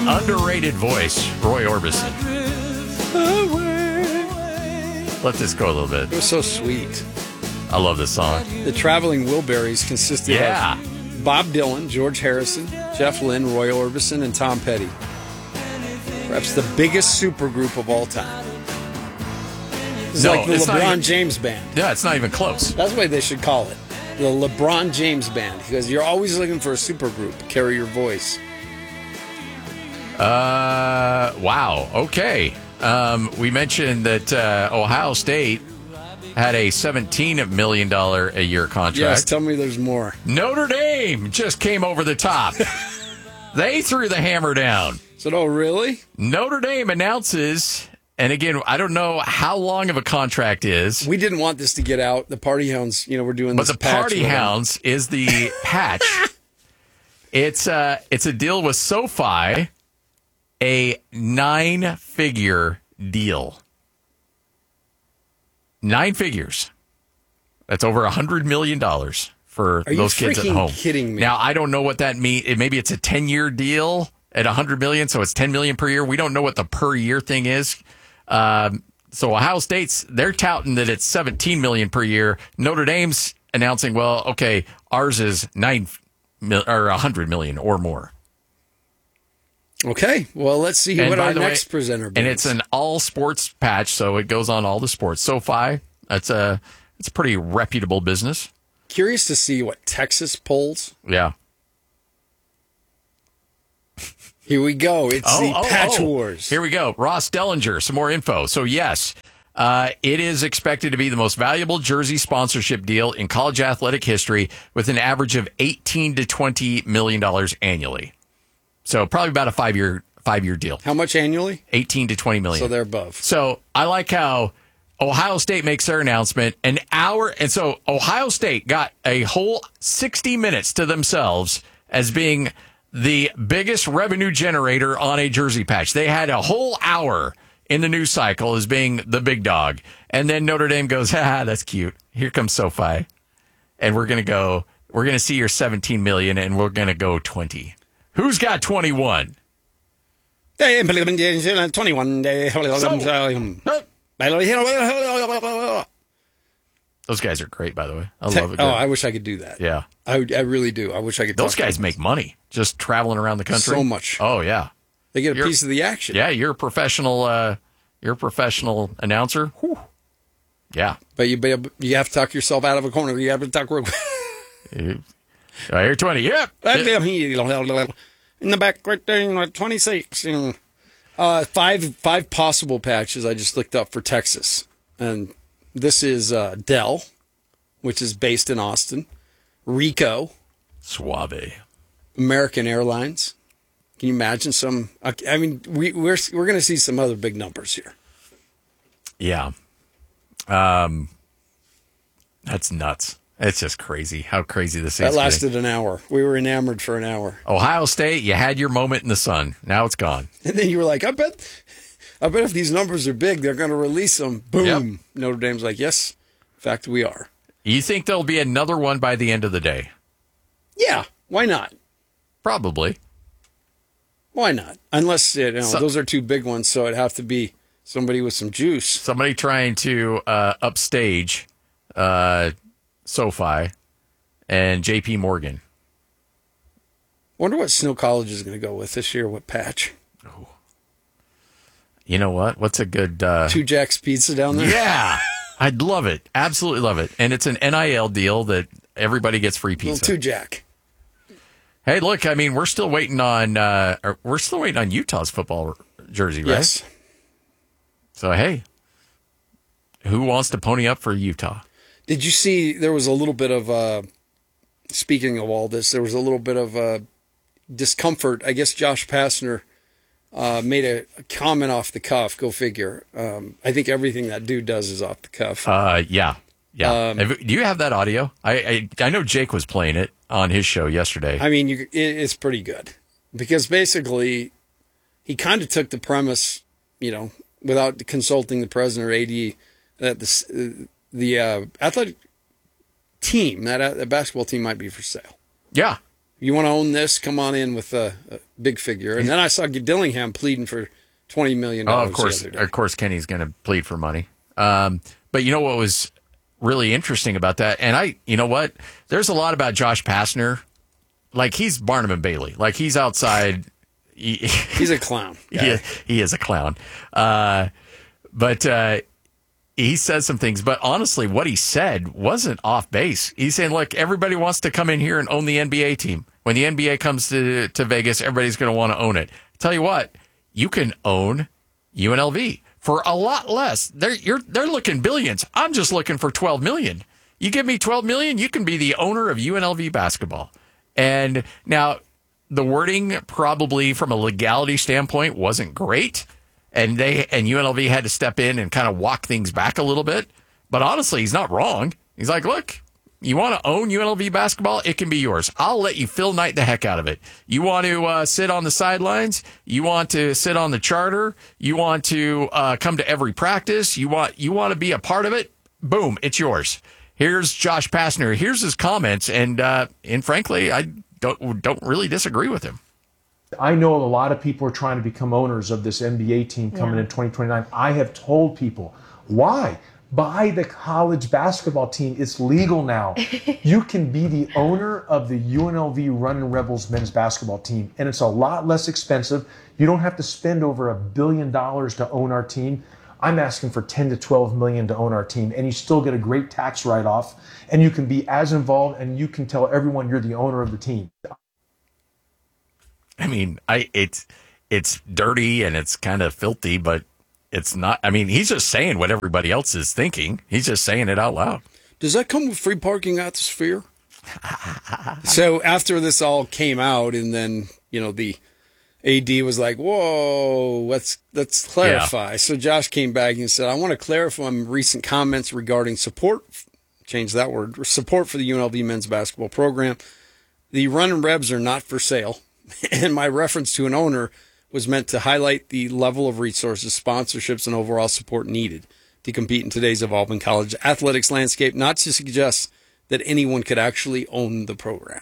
underrated voice, Roy Orbison. Let this go a little bit. It was so sweet. I love this song. The Traveling Wilburys consisted Yeah. of Bob Dylan, George Harrison, Jeff Lynne, Roy Orbison, and Tom Petty. Perhaps the biggest supergroup of all time. It's No, like the it's not LeBron even- James Band. Yeah, it's not even close. That's what they should call it. The LeBron James Band. Because you're always looking for a supergroup. Carry your voice. Wow. Okay. We mentioned that Ohio State had a $17 million a year contract. Yes, tell me there's more. Notre Dame just came over the top. They threw the hammer down. So, oh, really? Notre Dame announces, and again, I don't know how long of a contract is. We didn't want this to get out. The Party Hounds, we're doing But this the patch Party with them. Hounds is the patch. It's a deal with SoFi, a 9-figure deal. 9 figures. That's over $100 million for Are you those kids at freaking home. kidding me? Now, I don't know what that means. Maybe it's a 10-year deal at $100 million, so it's $10 million per year. We don't know what the per year thing is. So Ohio State's, they're touting that it's $17 million per year. Notre Dame's announcing, well, okay, ours is $100 million or more. Okay, well, let's see And what by our the way- next presenter brings. And it's an all sports patch, so it goes on all the sports. SoFi, it's a pretty reputable business. Curious to see what Texas polls. Yeah. Here we go. It's the Patch Wars. Here we go. Ross Dellinger, some more info. So, yes, it is expected to be the most valuable jersey sponsorship deal in college athletic history with an average of $18 to $20 million annually. So, probably about a five-year deal. How much annually? 18 to 20 million. So they're above. So I like how Ohio State makes their announcement an hour. And so Ohio State got a whole 60 minutes to themselves as being the biggest revenue generator on a jersey patch. They had a whole hour in the news cycle as being the big dog. And then Notre Dame goes, that's cute. Here comes SoFi. And we're going to see your 17 million and we're going to go 20. Who's got 21? 21 day. Those guys are great, by the way. I love it. Oh, I wish I could do that. Yeah. I really do. I wish I could. Those talk to guys them. make money just traveling around the country. So much. Oh, yeah. They get a piece of the action. Yeah, you're a professional announcer. Whew. Yeah. But you have to talk yourself out of a corner. You have to talk real quick. I hear 20. Yep. In the back right there, 26. 5 possible patches I just looked up for Texas. And this is Dell, which is based in Austin. Rico. Suave. American Airlines. Can you imagine some? I mean, we're going to see some other big numbers here. Yeah. That's nuts. It's just crazy how crazy this is. That lasted an hour. We were enamored for an hour. Ohio State, you had your moment in the sun. Now it's gone. And then you were like, I bet if these numbers are big, they're going to release them. Boom. Yep. Notre Dame's like, yes, in fact, we are. You think there'll be another one by the end of the day? Yeah, why not? Probably. Why not? Unless those are 2 big ones, so it'd have to be somebody with some juice. Somebody trying to upstage SoFi and JP Morgan. Wonder what Snow College is going to go with this year. What patch? Oh. You know what? What's a good... 2 Jack's Pizza down there? Yeah. I'd love it. Absolutely love it. And it's an NIL deal that everybody gets free pizza. 2 Jack. Hey, look, I mean, we're still waiting on Utah's football jersey, right? Yes. So, hey, who wants to pony up for Utah? Did you see there was a little bit of, speaking of all this, there was a little bit of discomfort. I guess Josh Pastner made a comment off the cuff. Go figure. I think everything that dude does is off the cuff. Yeah. Do you have that audio? I know Jake was playing it on his show yesterday. I mean, it's pretty good because basically he kind of took the premise, without consulting the president or AD, that the athletic team, that basketball team might be for sale. Yeah. You want to own this? Come on in with a big figure. And then I saw Dillingham pleading for $20 million. Oh, of course, Kenny's going to plead for money. But you know what was really interesting about that? And you know what? There's a lot about Josh Pastner. Like, he's Barnum and Bailey. Like, he's outside. He's a clown. He is a clown. But he says some things. But honestly, what he said wasn't off base. He's saying, look, everybody wants to come in here and own the NBA team. When the NBA comes to Vegas, everybody's going to want to own it. Tell you what, you can own UNLV for a lot less. They're looking billions. I'm just looking for $12 million. You give me $12 million, you can be the owner of UNLV basketball. And now the wording probably from a legality standpoint wasn't great. And UNLV had to step in and kind of walk things back a little bit. But honestly, he's not wrong. He's like, look, you want to own UNLV basketball? It can be yours. I'll let you Phil Knight the heck out of it. You want to sit on the sidelines? You want to sit on the charter? You want to come to every practice? You want to be a part of it? Boom, it's yours. Here's Josh Pastner. Here's his comments, and frankly, I don't really disagree with him. I know a lot of people are trying to become owners of this NBA team coming in 2029. I have told people, why? Buy the college basketball team. It's legal now. You can be the owner of the UNLV Runnin' Rebels men's basketball team, and it's a lot less expensive. You don't have to spend over $1 billion to own our team. I'm asking for 10 to 12 million to own our team, and you still get a great tax write-off, and you can be as involved, and you can tell everyone you're the owner of the team. I mean, it's dirty and it's kind of filthy, but it's not. I mean, he's just saying what everybody else is thinking. He's just saying it out loud. Does that come with free parking at the Sphere? So after this all came out, and then the AD was like, "Whoa, let's clarify." Yeah. So Josh came back and said, "I want to clarify recent comments regarding support." Change that word. Support for the UNLV men's basketball program. The Runnin' Rebs are not for sale. And my reference to an owner was meant to highlight the level of resources, sponsorships, and overall support needed to compete in today's evolving college athletics landscape, not to suggest that anyone could actually own the program.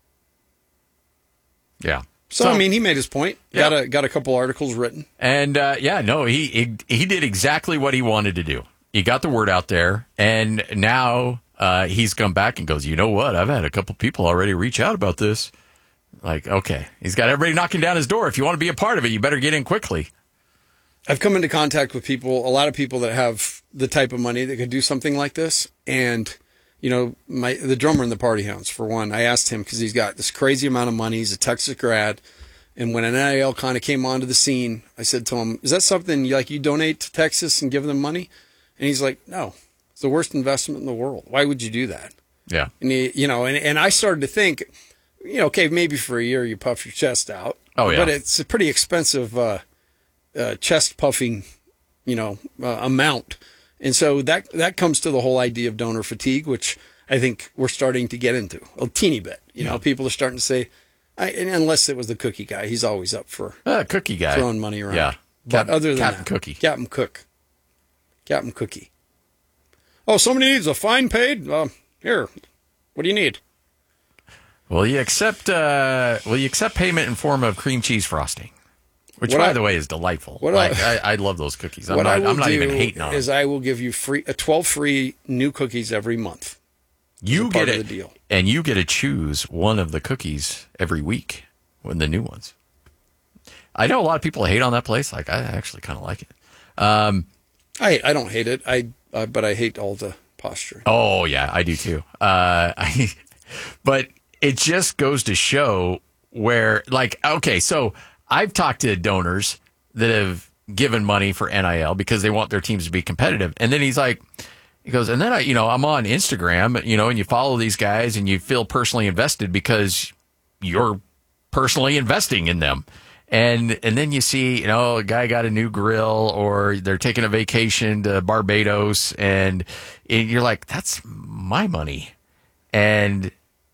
Yeah. So I mean, he made his point. Yeah. Got a couple articles written. And, he did exactly what he wanted to do. He got the word out there, and now he's come back and goes, you know what? I've had a couple people already reach out about this. Like, okay, he's got everybody knocking down his door. If you want to be a part of it, you better get in quickly. I've come into contact with a lot of people that have the type of money that could do something like this. And, the drummer in the Party Hounds, for one, I asked him because he's got this crazy amount of money. He's a Texas grad. And when NIL kind of came onto the scene, I said to him, is that something you donate to Texas and give them money? And he's like, no, it's the worst investment in the world. Why would you do that? Yeah. And and I started to think, okay, maybe for a year you puff your chest out. Oh, yeah. But it's a pretty expensive chest puffing, amount. And so that comes to the whole idea of donor fatigue, which I think we're starting to get into a teeny bit. People are starting to say, and unless it was the cookie guy, he's always up for cookie guy throwing money around. Yeah. But other than Captain that, Cookie. Captain Cookie. Oh, somebody needs a fine paid? Here, what do you need? Will you accept payment in form of cream cheese frosting? Which, by the way, is delightful. I love those cookies. I'm not even hating on them. I will give you 12 free new cookies every month. You get the deal. And you get to choose one of the cookies every week when the new ones. I know a lot of people hate on that place. I actually kind of like it. I don't hate it. But I hate all the posturing. Oh yeah, I do too. But it just goes to show where, so I've talked to donors that have given money for NIL because they want their teams to be competitive. And then he goes, and then I'm on Instagram, and you follow these guys and you feel personally invested because you're personally investing in them. And then you see, a guy got a new grill, or they're taking a vacation to Barbados, and you're like, that's my money. And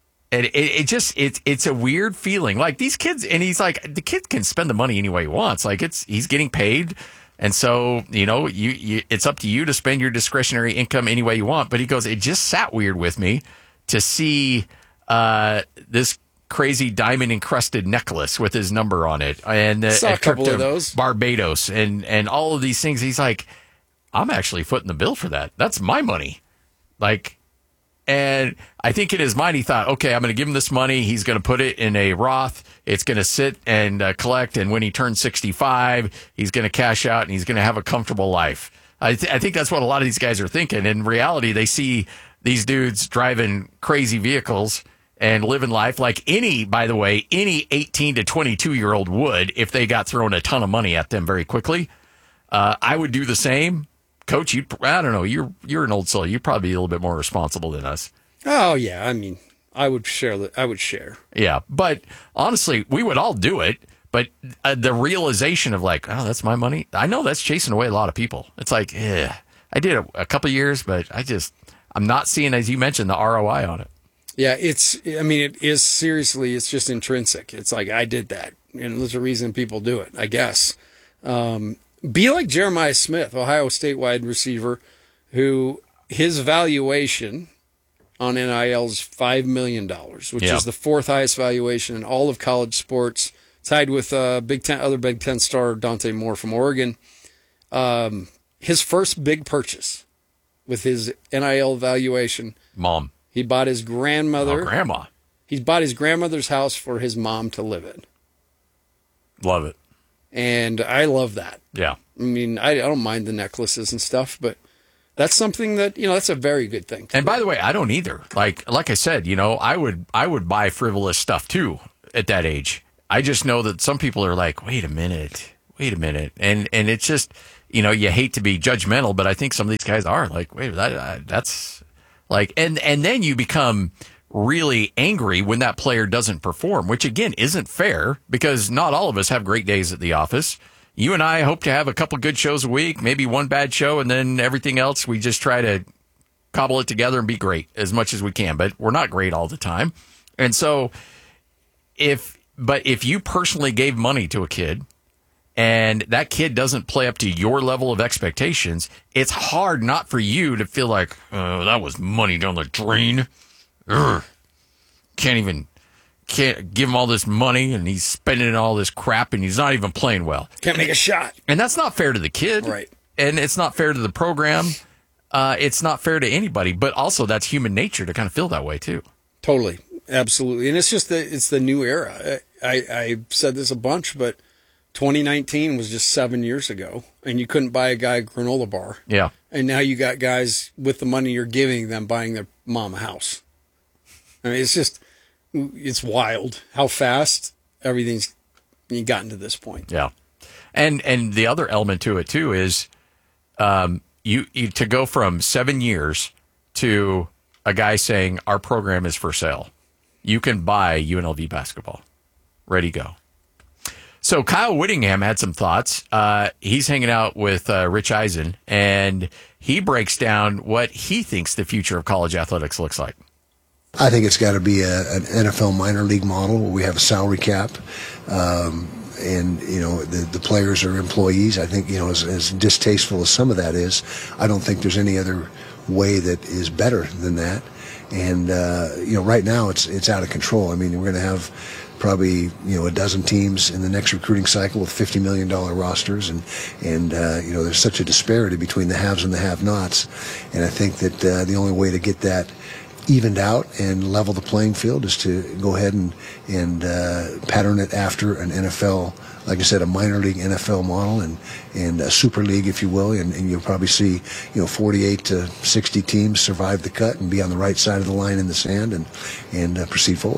it's a weird feeling. Like these kids, and he's like, the kid can spend the money any way he wants. Like he's getting paid. And so, it's up to you to spend your discretionary income any way you want. But he goes, it just sat weird with me to see, this crazy diamond encrusted necklace with his number on it, and Saw a couple trip of to those. Barbados, and all of these things. He's like, I'm actually footing the bill for that. That's my money. Like, and I think in his mind he thought, okay, I'm going to give him this money. He's going to put it in a Roth. It's going to sit and collect. And when he turns 65, he's going to cash out and he's going to have a comfortable life. I think that's what a lot of these guys are thinking. In reality, they see these dudes driving crazy vehicles and living life like by the way, any 18 to 22-year-old would if they got thrown a ton of money at them very quickly. I would do the same. Coach, I don't know. You're an old soul. You'd probably be a little bit more responsible than us. Oh yeah, I mean, I would share. Yeah, but honestly, we would all do it. But the realization of like, oh, that's my money. I know that's chasing away a lot of people. It's like, I did a couple years, but I'm not seeing, as you mentioned, the ROI on it. Yeah, it is seriously, it's just intrinsic. It's like, I did that. And there's a reason people do it, I guess. Be like Jeremiah Smith, Ohio State wide receiver, who his valuation on NIL is $5 million, which is the fourth highest valuation in all of college sports, tied with other Big Ten star Dante Moore from Oregon. His first big purchase with his NIL valuation. Mom. He bought his grandmother. Oh, grandma. He bought his grandmother's house for his mom to live in. Love it. And I love that. Yeah. I mean, I don't mind the necklaces and stuff, but that's something that, that's a very good thing. And by the way, I don't either. Like I said, I would buy frivolous stuff too at that age. I just know that some people are like, wait a minute. And it's just, you hate to be judgmental, but I think some of these guys are like, wait, that's like, and then you become really angry when that player doesn't perform, which again isn't fair because not all of us have great days at the office. You and I hope to have a couple good shows a week, maybe one bad show, and then everything else we just try to cobble it together and be great as much as we can. But we're not great all the time. And so if you personally gave money to a kid and that kid doesn't play up to your level of expectations, it's hard not for you to feel like, oh, that was money down the drain. Ugh. Can't give him all this money and he's spending all this crap and he's not even playing well. Can't make a shot. And that's not fair to the kid. Right. And it's not fair to the program. It's not fair to anybody, but also that's human nature to kind of feel that way too. Totally. Absolutely. And it's just it's the new era. I said this a bunch, but 2019 was just 7 years ago and you couldn't buy a guy a granola bar. Yeah. And now you got guys with the money you're giving them buying their mom a house. I mean, it's wild how fast everything's gotten to this point. Yeah. And the other element to it too is you to go from 7 years to a guy saying our program is for sale. You can buy UNLV basketball. Ready, go. So Kyle Whittingham had some thoughts. He's hanging out with Rich Eisen, and he breaks down what he thinks the future of college athletics looks like. I think it's got to be an NFL minor league model where we have a salary cap, and the players are employees. I think as distasteful as some of that is, I don't think there's any other way that is better than that. And right now it's out of control. I mean, we're going to have probably a dozen teams in the next recruiting cycle with $50 million rosters, and there's such a disparity between the haves and the have-nots. And I think that the only way to get that evened out and level the playing field is to go ahead and pattern it after an NFL, like I said, a minor league NFL model and a super league, if you will, and you'll probably see 48 to 60 teams survive the cut and be on the right side of the line in the sand and proceed forward.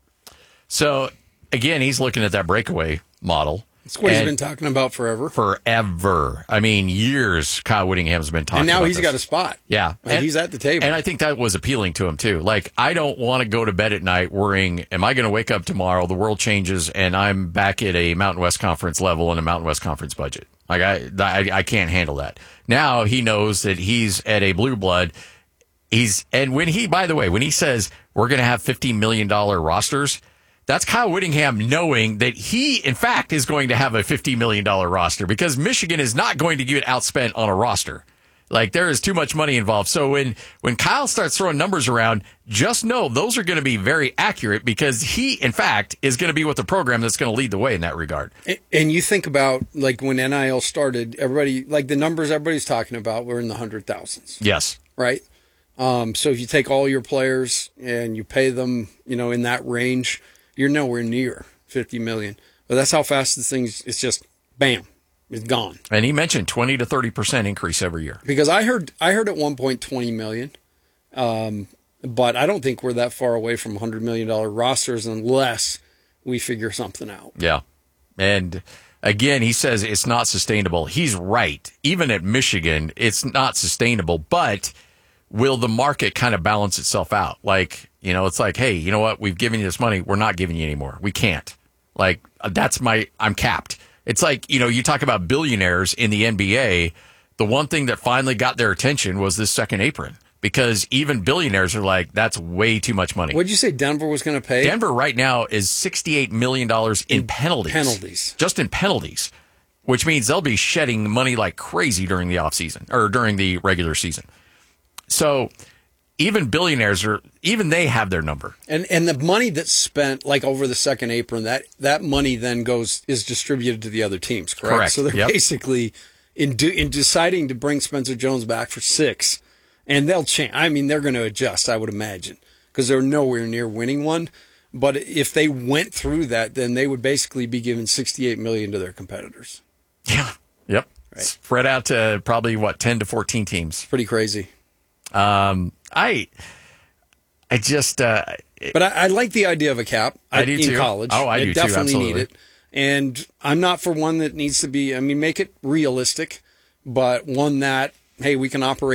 So again, he's looking at that breakaway model. It's what he's been talking about forever. Forever. I mean, years Kyle Whittingham's been talking about. And now he's this. got a spot. Yeah. And he's at the table. And I think that was appealing to him, too. Like, I don't want to go to bed at night worrying, am I going to wake up tomorrow, the world changes, and I'm back at a Mountain West Conference level and a Mountain West Conference budget. Like, I can't handle that. Now he knows that he's at a blue blood. And when he says we're going to have $50 million rosters, that's Kyle Whittingham knowing that he, in fact, is going to have a $50 million roster because Michigan is not going to get outspent on a roster. Like, there is too much money involved. So when Kyle starts throwing numbers around, just know those are going to be very accurate because he, in fact, is going to be with the program that's going to lead the way in that regard. And you think about, like, when NIL started, everybody, like, the numbers everybody's talking about were in the 100,000s. Yes. Right? So if you take all your players and you pay them, in that range, you're nowhere near 50 million. But that's how fast this thing's, it's just, bam. It's gone. And he mentioned 20 to 30% increase every year. Because I heard at one point 20 million, but I don't think we're that far away from $100 million rosters unless we figure something out. Yeah. And again, he says it's not sustainable. He's right. Even at Michigan, it's not sustainable. But will the market kind of balance itself out? Like, it's like, hey, you know what? We've given you this money. We're not giving you anymore. We can't. Like, I'm capped. It's like, you talk about billionaires in the NBA. The one thing that finally got their attention was this second apron because even billionaires are like, that's way too much money. What did you say Denver was going to pay? Denver right now is $68 million in penalties. Penalties. Just in penalties, which means they'll be shedding money like crazy during the offseason or during the regular season. So even billionaires even they have their number. And the money that's spent like over the second apron, that money then is distributed to the other teams, correct? Correct. So they're basically in deciding to bring Spencer Jones back for 6, and they'll change. I mean, they're going to adjust, I would imagine, because they're nowhere near winning one. But if they went through that, then they would basically be giving $68 million to their competitors. Yeah. Yep. Right. Spread out to probably 10 to 14 teams. Pretty crazy. I just, but I like the idea of a cap. I do in too. College. Oh, I do too. Definitely Absolutely. need it. And I'm not for one that needs to be. I mean, make it realistic, but one that hey, we can operate